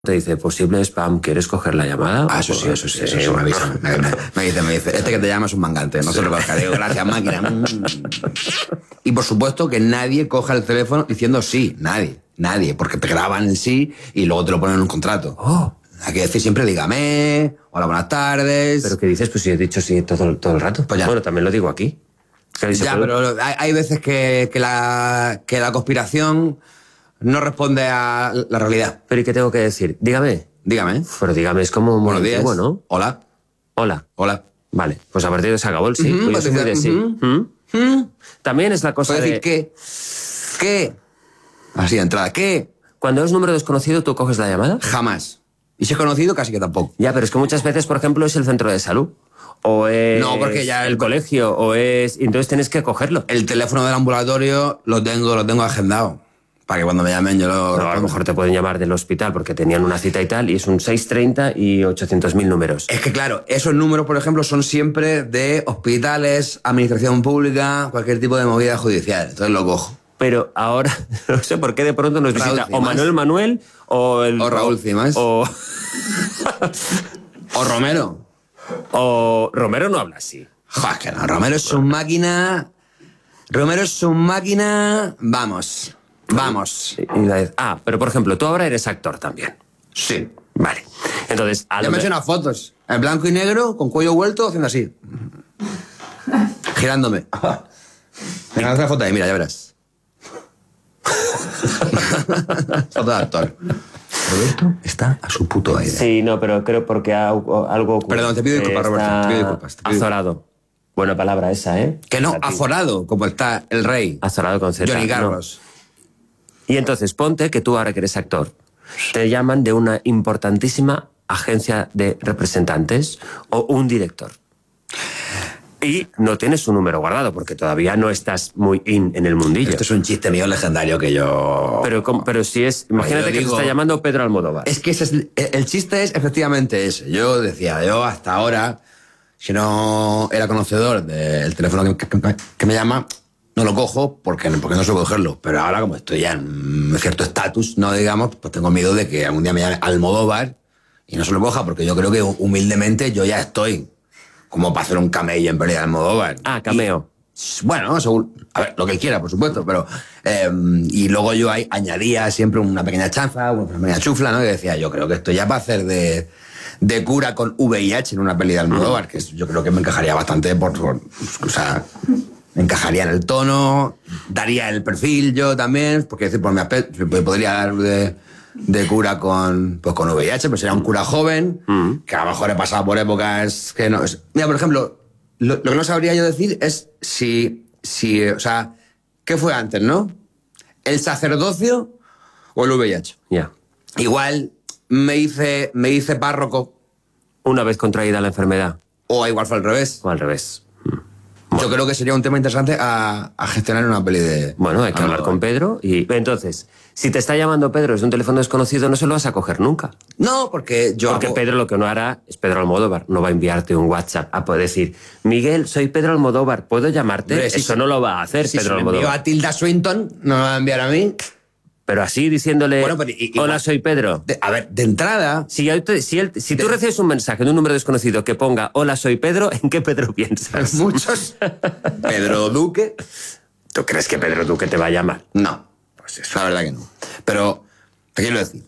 te dice, posible spam, ¿quieres coger la llamada? Eso sí, me avisa. Me dice, este que te llama es un mangante, no se lo coja. Digo, gracias, máquina. Y por supuesto que nadie coja el teléfono diciendo sí, nadie, porque te graban el sí y luego te lo ponen en un contrato. Hay que decir siempre, dígame, hola, buenas tardes. ¿Pero qué dices? Pues si he dicho sí todo el rato. Pues ya. Bueno, también lo digo aquí. Ya, pero hay veces que la conspiración no responde a la realidad. ¿Pero y qué tengo que decir? Dígame. Dígame. Pero dígame, es como muy Buenos días. antiguo, ¿no? Hola. Hola. Vale, pues a partir de se acabó el sí. Pues yo soy muy de sí. También es la cosa ¿Puedes de... decir qué? Así de entrada, ¿qué? Cuando es número desconocido, ¿tú coges la llamada? Jamás. Y si es conocido, casi que tampoco. Ya, pero es que muchas veces, por ejemplo, es el centro de salud. O es No, porque ya el colegio, o es... Entonces tienes que cogerlo. El teléfono del ambulatorio lo tengo agendado. Para que cuando me llamen yo lo... No, a lo mejor te pueden llamar del hospital porque tenían una cita y tal, y es un 630 y 800.000 números. Es que claro, esos números, por ejemplo, son siempre de hospitales, administración pública, cualquier tipo de movida judicial. Entonces lo cojo. Pero ahora, no sé por qué de pronto nos visita o Manuel o Raúl Cimas. O Romero. O Romero no habla así. Joder, que no, Romero es un máquina... Vamos. Pero por ejemplo, tú ahora eres actor también. Sí. Vale. Entonces, Ya me he hecho unas fotos. En blanco y negro, con cuello vuelto, haciendo así. Girándome. Venga, haz una foto ahí, mira, ya verás. Foto de actor. Roberto está a su puto aire. Sí, no, pero creo porque algo ocurre. Perdón, te pido disculpas, Roberto. Te pido disculpas. Azorado. Buena palabra esa, ¿eh? Que no, azorado, como está el rey. Azorado con Z. Johnny Carlos. No. Y entonces, ponte que tú ahora que eres actor, te llaman de una importantísima agencia de representantes o un director. Y no tienes un número guardado porque todavía no estás muy en el mundillo. Esto es un chiste mío legendario que yo... Pero si es... Imagínate que te está llamando Pedro Almodóvar. Es que el chiste es efectivamente ese. Yo decía, hasta ahora, si no era conocedor del teléfono que me llama, no lo cojo porque no suelo cogerlo. Pero ahora, como estoy ya en cierto estatus, no digamos, pues tengo miedo de que algún día me llame Almodóvar y no se lo coja, porque yo creo que humildemente yo ya estoy como para hacer un cameo en pelea de Almodóvar. Cameo. Bueno, a ver, lo que él quiera, por supuesto, pero... y luego yo ahí añadía siempre una pequeña chanza, una pequeña chufla, ¿no? Que decía, yo creo que estoy ya para hacer de cura con VIH en una peli de Almodóvar, que yo creo que me encajaría bastante o sea, me encajaría en el tono, daría el perfil yo también, porque decir, por mi aspecto, podría dar de cura con VIH, pues sería un cura joven, que a lo mejor he pasado por épocas que no... Mira, por ejemplo, lo que no sabría yo decir es si o sea, ¿qué fue antes, no? ¿El sacerdocio o el VIH? Ya. Igual me hice párroco. Una vez contraída la enfermedad. O igual fue al revés. O al revés. Yo creo que sería un tema interesante a gestionar en una peli de... Bueno, hay que hablar con Pedro y... Entonces, si te está llamando Pedro desde un teléfono desconocido, no se lo vas a coger nunca. No, porque yo... Porque Pedro lo que no hará es Pedro Almodóvar. No va a enviarte un WhatsApp a poder decir, Miguel, soy Pedro Almodóvar, ¿puedo llamarte? Hombre, Eso no lo va a hacer Pedro Almodóvar. Si me envío a Tilda Swinton, no me va a enviar a mí. Pero así diciéndole, bueno, pero hola, soy Pedro. A ver, de entrada... Si tú recibes un mensaje de un número desconocido que ponga, hola, soy Pedro, ¿en qué Pedro piensas? Muchos. Pedro Duque. ¿Tú crees que Pedro Duque te va a llamar? No, pues eso, la verdad que no. Pero, te quiero decir,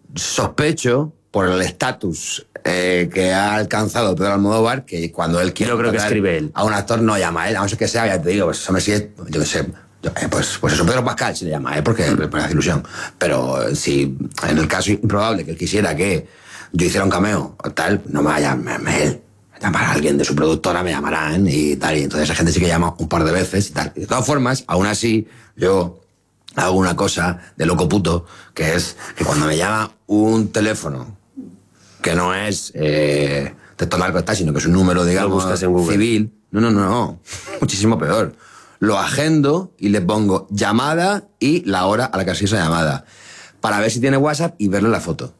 sospecho por el estatus que ha alcanzado Pedro Almodóvar, que cuando él quiere... Yo creo que escribe él. A un actor no llama a él, a no ser que sea, ya te digo, pues hombre, si es, yo qué sé... Pues eso, Pedro Pascal se le llama, porque me hace ilusión. Pero si en el caso improbable que él quisiera que yo hiciera un cameo o tal, no me va a llamar él. Llamará a alguien de su productora, me llamarán y tal. Y entonces esa gente sí que llama un par de veces y tal. Y de todas formas, aún así, yo hago una cosa de loco puto, que es que cuando me llama un teléfono que no es de tomar contacto, sino que es un número, digamos, lo buscas en Google. Civil. No. Muchísimo peor. Lo agendo y le pongo llamada y la hora a la que ha sido esa llamada, para ver si tiene WhatsApp y verle la foto.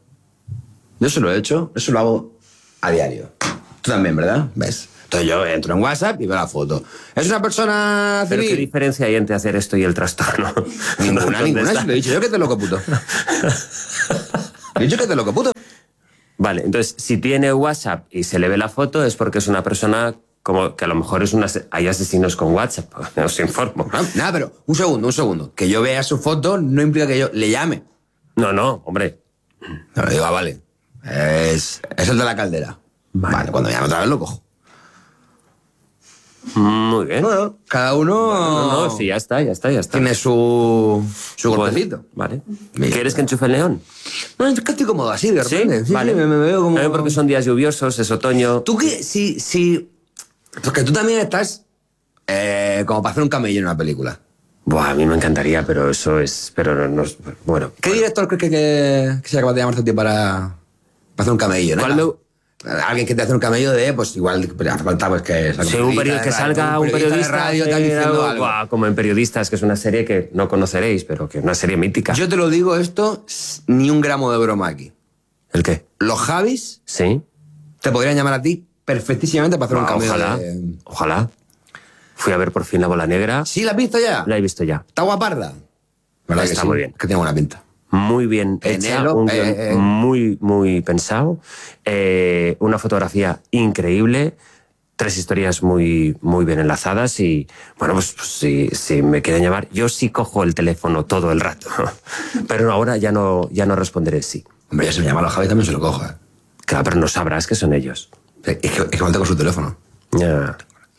Yo se lo he hecho, eso lo hago a diario. Tú también, ¿verdad? ¿Ves? Entonces yo entro en WhatsApp y veo la foto. ¿Es una persona civil? ¿Pero qué diferencia hay entre hacer esto y el trastorno? Ninguna. Si lo he dicho yo, que te loco puto. He dicho que te lo que puto. Vale, entonces, si tiene WhatsApp y se le ve la foto es porque es una persona como que a lo mejor hay asesinos con WhatsApp, os informo. Nada, pero un segundo. Que yo vea su foto no implica que yo le llame. No, hombre. Pero digo, vale. Es el de la caldera. Vale, cuando me llame otra vez lo cojo. Muy bien. Bueno, cada uno... No, sí, ya está. Tiene su golpecito. Vale. ¿Quieres que enchufe el neón? No, es que estoy cómodo así, de repente. Sí, vale. me veo como... También porque son días lluviosos, es otoño. Tú que, sí... Porque tú también estás como para hacer un camello en una película. Buah, a mí me encantaría, pero eso es... Pero no es... Bueno. ¿Qué director crees que se acaba de llamarte a ti para hacer un camello? ¿No? Alguien que te hace un camello pues igual hace falta pues que salga un periodista de radio tal, diciendo algo. Buah, como en Periodistas, que es una serie que no conoceréis, pero que es una serie mítica. Yo te lo digo esto, ni un gramo de broma aquí. ¿El qué? Los Javis sí te podrían llamar a ti perfectísimo para hacer un camello. Ojalá. Fui a ver por fin La Bola Negra. ¿Sí la has visto ya? La he visto ya. ¿Está guaparda? ¿Verdad Está que sí? muy bien. Que tiene buena pinta. Muy bien hecha, un guión muy pensado, una fotografía increíble, 3 historias muy bien enlazadas y, bueno, pues si me quieren llamar, yo sí cojo el teléfono todo el rato, pero ahora ya no responderé sí. Hombre, ya se me llama a los Javi también se lo cojo. Claro, pero no sabrás que son ellos. Es que no tengo su teléfono. Ya.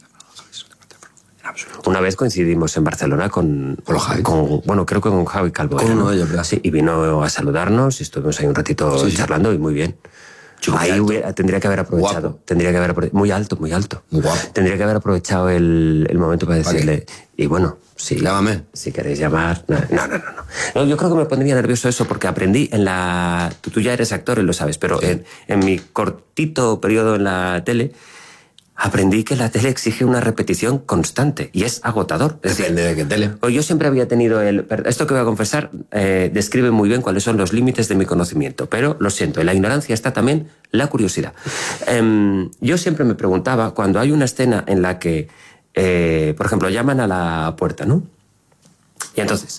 Una vez coincidimos en Barcelona con los Javi. Bueno, creo que con Javi Calvo. Con uno de ellos, ¿verdad? Sí, y vino a saludarnos y estuvimos ahí un ratito charlando y muy bien. Ahí tendría que haber aprovechado. Guapo. Tendría que haber muy alto. Muy guapo. Tendría que haber aprovechado el momento para decirle. Y bueno, sí. Llámame. Si queréis llamar. No, yo creo que me pondría nervioso eso porque aprendí en la. Tú ya eres actor y lo sabes, pero sí. en mi cortito periodo en la tele. Aprendí que la tele exige una repetición constante y es agotador. Depende de qué tele. Yo siempre había tenido esto que voy a confesar describe muy bien cuáles son los límites de mi conocimiento, pero lo siento, en la ignorancia está también la curiosidad. Yo siempre me preguntaba, cuando hay una escena en la que, por ejemplo, llaman a la puerta, ¿no? Y entonces,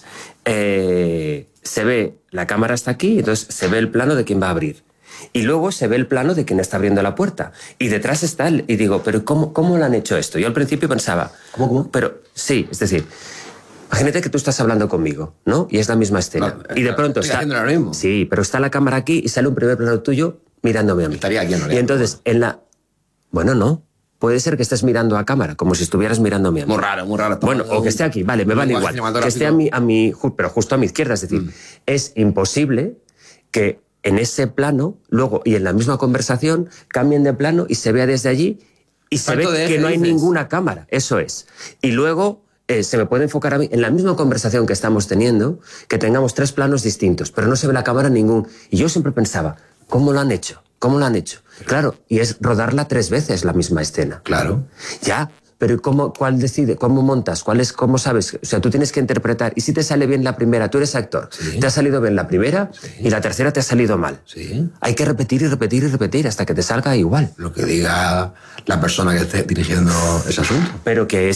se ve, la cámara está aquí, entonces se ve el plano de quién va a abrir. Y luego se ve el plano de quien está abriendo la puerta. Y detrás está él. Y digo, ¿pero cómo lo han hecho esto? Yo al principio pensaba... ¿Cómo? Pero sí, es decir, imagínate que tú estás hablando conmigo, ¿no? Y es la misma escena. Y de pronto está... haciendo lo mismo. Sí, pero está la cámara aquí y sale un primer plano tuyo mirándome a mí. Estaría aquí en y entonces, Bueno, no. Puede ser que estés mirando a cámara, como si estuvieras mirándome a mí. Muy raro. Bueno, o que esté aquí, vale, me vale igual. Que esté pero justo a mi izquierda. Es decir, es imposible que... en ese plano, luego, y en la misma conversación, cambien de plano y se vea desde allí y se ve que no hay ninguna cámara. Eso es. Y luego se me puede enfocar a mí en la misma conversación que estamos teniendo, que tengamos 3 planos distintos, pero no se ve la cámara ningún. Y yo siempre pensaba, ¿cómo lo han hecho? Claro, y es rodarla 3 veces la misma escena. Claro. Ya. Pero ¿cuál decide? ¿Cómo montas? ¿Cómo sabes? O sea, tú tienes que interpretar. Y si te sale bien la primera, tú eres actor. Sí. Te ha salido bien la primera y la tercera te ha salido mal. Sí. Hay que repetir y repetir y repetir hasta que te salga igual. Lo que diga la persona que esté dirigiendo ese asunto. Pero que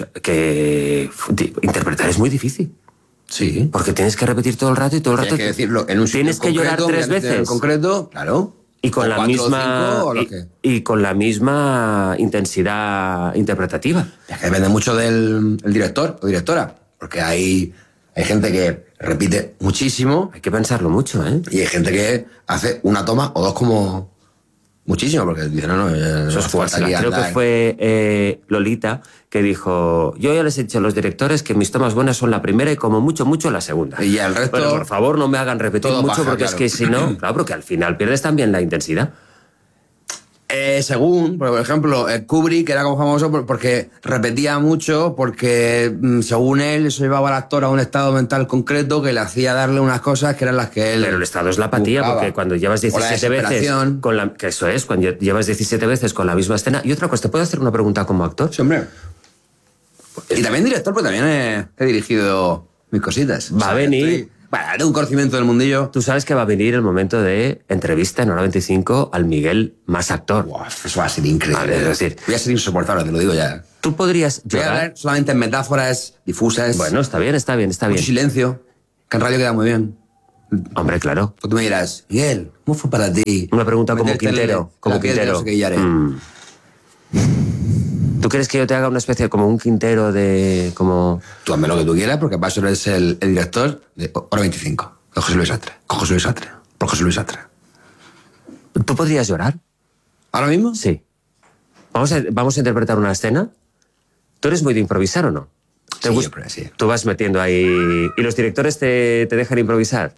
interpretar es muy difícil. Sí. Porque tienes que repetir todo el rato y todo el rato. Tienes que decirlo en un sitio tienes que llorar 3 veces. En concreto, claro. Y con la misma intensidad interpretativa. Es que depende mucho del director o directora, porque hay gente que repite muchísimo. Hay que pensarlo mucho, ¿eh? Y hay gente que hace una toma o 2 como muchísimo, porque dice, eso es fuerza. Creo que fue Lolita que dijo, yo ya les he dicho a los directores que mis tomas buenas son la primera y como mucho la segunda. Y el resto... Pero por favor no me hagan repetir mucho baja, porque claro. Es que si no, claro, porque al final pierdes también la intensidad. Según, por ejemplo, Kubrick era como famoso porque repetía mucho, porque según él eso llevaba al actor a un estado mental concreto que le hacía darle unas cosas que eran las que él... Pero el estado es la apatía, buscaba. porque cuando llevas 17 veces... que eso es, cuando llevas 17 veces con la misma escena... Y otra cosa, ¿te puedo hacer una pregunta como actor? Sí, hombre. Y también director, porque también he dirigido mis cositas. Va a venir... Haré un conocimiento del mundillo. Tú sabes que va a venir el momento de entrevista en Hora 25 al Miguel más actor. Wow, eso va a ser increíble. Vale, es decir, voy a ser insoportable, te lo digo ya. Tú podrías voy a hablar solamente en metáforas difusas. Bueno, está bien. Mucho silencio, que en radio queda muy bien. Hombre, claro. Pues tú me dirás, Miguel, ¿cómo fue para ti? Una pregunta como meterte en Quintero. la Como piel de Quintero. no sé qué, y haré? ¿Tú quieres que yo te haga una especie como un Quintero de... como... Tú hazme lo que tú quieras, porque para eso eres el director de Hora 25. Con José Luis Sastre. Con José Luis Sastre. Por José Luis Sastre. ¿Tú podrías llorar? ¿Ahora mismo? Sí. Vamos a interpretar una escena. ¿Tú eres muy de improvisar o no? Sí, yo creo que sí. Tú vas metiendo ahí... ¿Y los directores te dejan improvisar?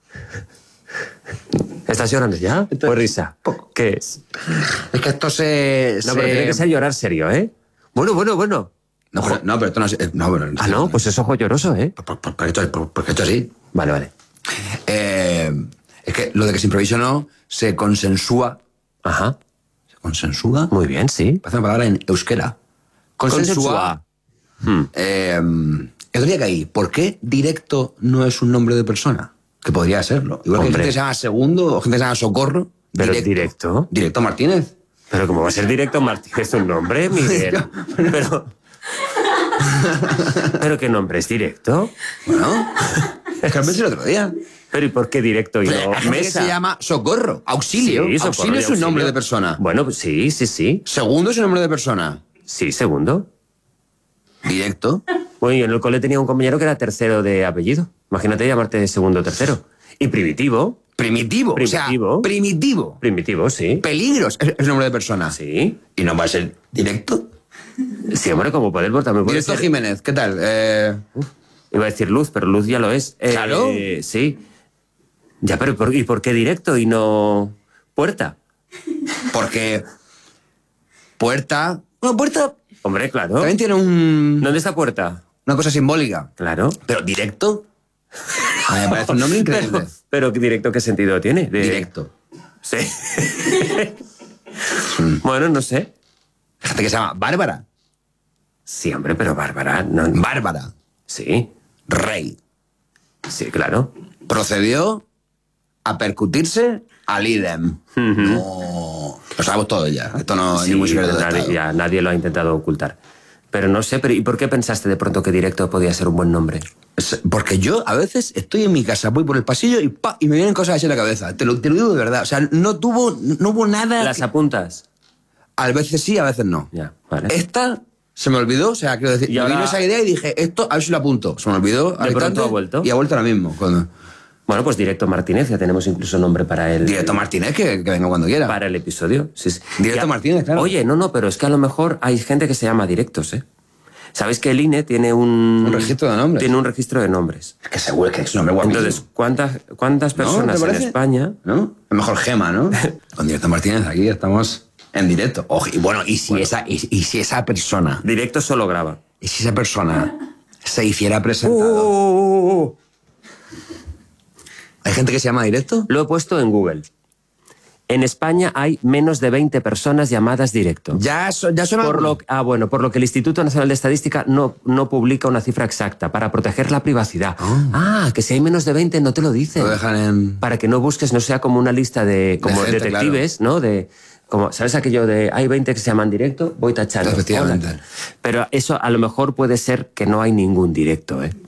¿Estás llorando ya? ¿O risa? Poco. ¿Qué es? Es que esto se... No, pero tiene que ser llorar serio, ¿eh? Bueno. No, pero esto no es... No, bueno, Ah, no, pues es ojo lloroso, ¿eh? Porque esto así. Vale. Es que lo de que se improvisa o no se consensúa. Ajá. ¿Se consensúa? Muy bien, sí. Parece una palabra en euskera. Consensúa. Yo diría que ahí, ¿por qué directo no es un nombre de persona? Que podría serlo. Igual que hay Hombre. gente que se llama Segundo o gente que se llama Socorro. Pero directo. Directo Martínez. Pero como va a ser directo Martínez un nombre, Miguel. Pero ¿qué nombre es directo? Bueno, es que lo pensé el otro día. Pero ¿y por qué directo y Pero no hay gente que mesa? se llama Socorro. Auxilio. Sí, Socorro Auxilio y es un nombre auxilio. de persona. Bueno, pues sí. Segundo es un nombre de persona. Sí, segundo. Directo. Bueno, yo en el cole tenía un compañero que era tercero de apellido. Imagínate llamarte segundo o tercero. Y primitivo. Primitivo. O sea, Primitivo. primitivo. Primitivo, sí. Peligros es un nombre de persona. Sí. ¿Y no va a ser directo? Sí, hombre, como poder también puede Directo ser. Jiménez, ¿qué tal? Iba a decir Luz, pero Luz ya lo es. Claro. Sí. Ya, pero ¿y por qué directo y no puerta? Porque Puerta... Bueno, Puerta Hombre, claro. también tiene ¿Dónde está puerta? una cosa simbólica. Claro. Pero directo... A mí me parece un nombre increíble. Pero directo, ¿qué sentido tiene? Directo. Sí. Bueno, no sé. Hay gente que se llama Bárbara. Sí, hombre, pero Bárbara, no. Bárbara. Sí, Rey. sí, claro. Procedió a percutirse al idem. No... Lo sabemos todo ya. Esto no es Sí, ningún secreto de Estado. nadie lo ha intentado ocultar. Pero no sé, ¿y por qué pensaste de pronto que directo podía ser un buen nombre? Porque yo a veces estoy en mi casa, voy por el pasillo y me vienen cosas así en la cabeza. Te lo digo de verdad. O sea, no hubo nada... ¿Las apuntas? A veces sí, a veces no. Ya, vale. Esta se me olvidó, o sea, quiero decir, Y me ahora- vino esa idea y dije, esto, a ver si lo apunto. Se me olvidó. al pronto instante, ha vuelto. Y ha vuelto ahora mismo. Bueno, pues Directo Martínez, ya tenemos incluso nombre para el... Directo Martínez, que venga cuando quiera. Para el episodio. Sí, sí. Directo Martínez, claro. Oye, no, pero es que a lo mejor hay gente que se llama Directos, ¿eh? ¿Sabéis que el INE tiene Un registro de nombres. Tiene un registro de nombres. Es que seguro que es un nombre guapísimo. Entonces, ¿cuántas ¿No? personas ¿Te en parece? España... ¿No? Es mejor Gema, ¿no? Con Directo Martínez aquí estamos en directo. Ojo, y bueno, y si esa persona, Directo solo graba. y si esa persona se hiciera presentado... ¿Hay gente que se llama Directo? Lo he puesto en Google. En España hay menos de 20 personas llamadas Directo. Ya son Por lo que el Instituto Nacional de Estadística no publica una cifra exacta para proteger la privacidad. Que si hay menos de 20 no te lo dice. Lo dejan en... Para que no busques, no sea como una lista de como gente, detectives, ¿no? Como, ¿sabes aquello de hay 20 que se llaman directo? Voy tachando. Efectivamente. Hola. Pero eso a lo mejor puede ser que no hay ningún directo, ¿eh?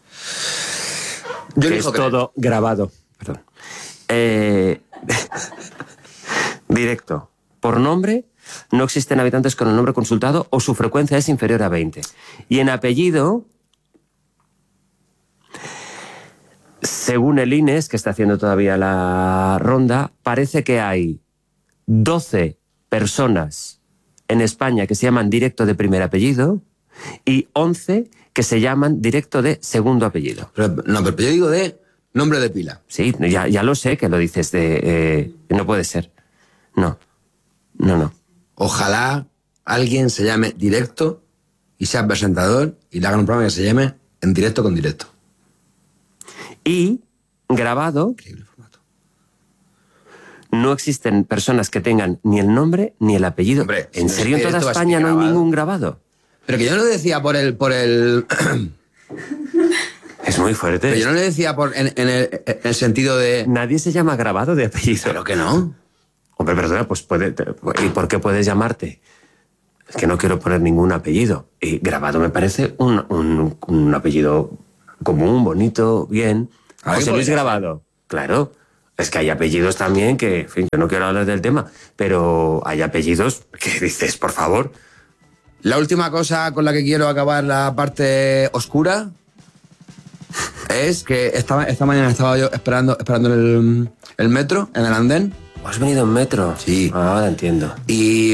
Yo Que elijo es creer. todo grabado. Perdón. Directo. Por nombre, no existen habitantes con el nombre consultado o su frecuencia es inferior a 20. Y en apellido, según el INES, que está haciendo todavía la ronda, parece que hay 12 personas en España que se llaman Directo de primer apellido y 11 que se llaman Directo de segundo apellido. Pero yo digo de nombre de pila. Sí, ya lo sé que lo dices de... no puede ser. No. Ojalá alguien se llame Directo y sea presentador y le hagan un programa que se llame En Directo con Directo. Y grabado, Increíble formato. no existen personas que tengan ni el nombre ni el apellido. Hombre, ¿En si serio en no es toda directo, va a ser España no hay grabado. ningún grabado? Pero que yo no lo decía por el Es muy fuerte. pero yo no le decía en el sentido de... Nadie se llama grabado de apellido. Pero que no. Hombre, perdona, pues ¿y por qué puedes llamarte? Es que no quiero poner ningún apellido. Y grabado me parece un apellido común, bonito, bien. José Luis Grabado. Claro. Es que hay apellidos también que, en fin, yo no quiero hablar del tema, pero hay apellidos que dices, por favor. La última cosa con la que quiero acabar la parte oscura es que esta mañana estaba yo esperando en el metro, en el andén. ¿Has venido en metro? Sí. Ahora entiendo. Y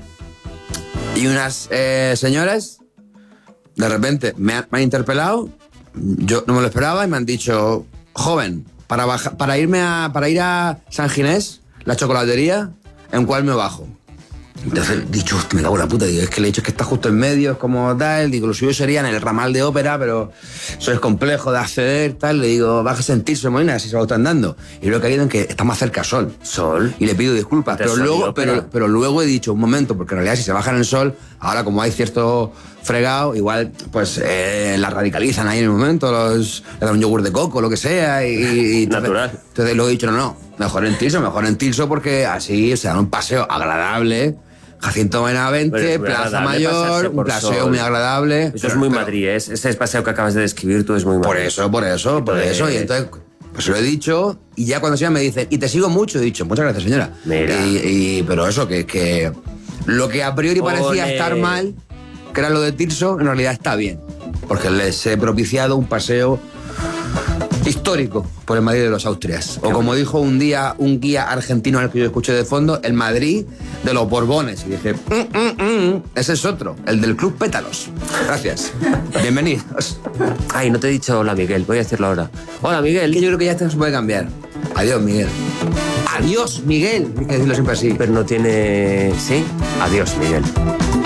unas señoras, de repente, me han interpelado, yo no me lo esperaba, y me han dicho, joven, para ir a San Ginés, la chocolatería, ¿en cuál me bajo? Entonces he dicho, me cago en la puta, digo, es que le he dicho que está justo en medio, es como tal, digo, lo suyo sería en el ramal de ópera, pero eso es complejo de acceder, tal, le digo, bájese en Tirso, Molina, si se lo están dando. Y luego he caído en que está más cerca Sol. Sol. Y le pido disculpas, pero luego he dicho, un momento, porque en realidad si se bajan en el Sol, ahora como hay cierto fregado, igual pues la radicalizan ahí en el momento, le dan un yogur de coco, lo que sea, y natural. Entonces luego he dicho, no, mejor en Tirso porque así se dan un paseo agradable. Jacinto Benavente, Plaza Mayor, un paseo muy agradable. Eso es muy Madrid, ese paseo que acabas de describir tú es muy Madrid. Por eso. Y entonces, pues lo he dicho, y ya cuando se me dicen, y te sigo mucho, he dicho, muchas gracias, señora. Mira. Pero eso, que lo que a priori parecía estar mal, que era lo de Tirso, en realidad está bien. Porque les he propiciado un paseo histórico por el Madrid de los Austrias. O como dijo un día un guía argentino al que yo escuché de fondo, el Madrid de los Borbones. Y dije, ese es otro, el del Club Pétalos. Gracias. Bienvenidos. Ay, no te he dicho hola, Miguel. Voy a decirlo ahora. Hola, Miguel. Que yo creo que ya esto se puede cambiar. Adiós, Miguel. Adiós, Miguel. Hay que decirlo siempre así. Pero no tiene... ¿Sí? Adiós, Miguel.